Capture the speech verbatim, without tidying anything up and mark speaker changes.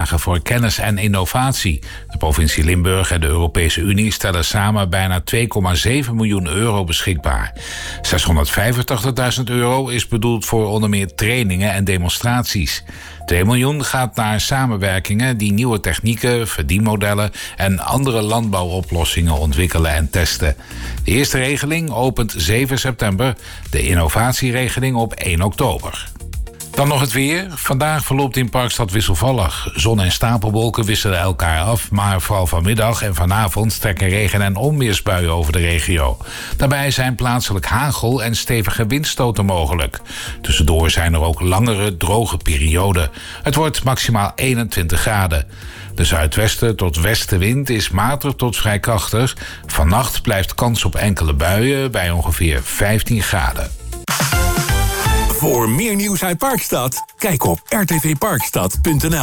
Speaker 1: bijdrage voor kennis en innovatie. De provincie Limburg en de Europese Unie stellen samen bijna twee komma zeven miljoen euro beschikbaar. zeshonderdvijfentachtigduizend euro is bedoeld voor onder meer trainingen en demonstraties. twee miljoen gaat naar samenwerkingen die nieuwe technieken, verdienmodellen en andere landbouwoplossingen ontwikkelen en testen. De eerste regeling opent zeven september, de innovatieregeling op één oktober. Dan nog het weer. Vandaag verloopt in Parkstad wisselvallig. Zon en stapelwolken wisselen elkaar af, maar vooral vanmiddag en vanavond trekken regen- en onweersbuien over de regio. Daarbij zijn plaatselijk hagel en stevige windstoten mogelijk. Tussendoor zijn er ook langere, droge perioden. Het wordt maximaal eenentwintig graden. De zuidwesten tot westenwind is matig tot vrij krachtig. Vannacht blijft kans op enkele buien bij ongeveer vijftien graden.
Speaker 2: Voor meer nieuws uit Parkstad, kijk op r t v parkstad punt n l.